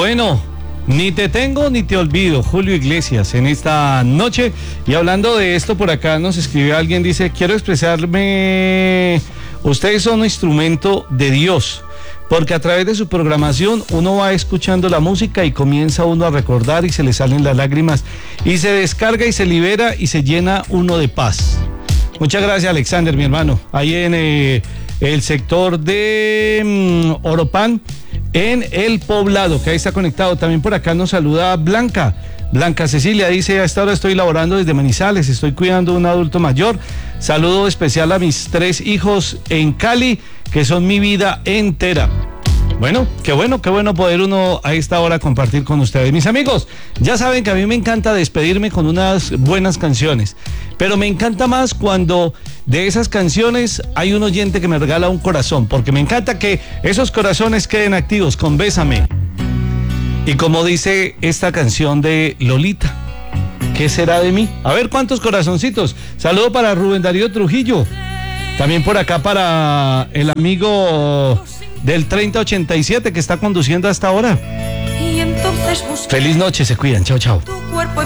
Bueno, ni te tengo ni te olvido, Julio Iglesias, en esta noche. Y hablando de esto, por acá nos escribe alguien, dice, quiero expresarme, ustedes son un instrumento de Dios, porque a través de su programación uno va escuchando la música y comienza uno a recordar y se le salen las lágrimas y se descarga y se libera y se llena uno de paz. Muchas gracias, Alexander, mi hermano, ahí en el sector de Oropán, en El Poblado, que ahí está conectado. También por acá nos saluda Blanca Cecilia, dice, a esta hora estoy laborando desde Manizales, estoy cuidando a un adulto mayor. Saludo especial a mis 3 hijos en Cali, que son mi vida entera. Bueno, qué bueno poder uno a esta hora compartir con ustedes. Mis amigos, ya saben que a mí me encanta despedirme con unas buenas canciones, pero me encanta más cuando de esas canciones hay un oyente que me regala un corazón, porque me encanta que esos corazones queden activos con Bésame. Y como dice esta canción de Lolita, ¿qué será de mí? A ver cuántos corazoncitos. Saludo para Rubén Darío Trujillo. También por acá para el amigo del 3087 que está conduciendo hasta ahora. Feliz noche, se cuidan, chao. Tu cuerpo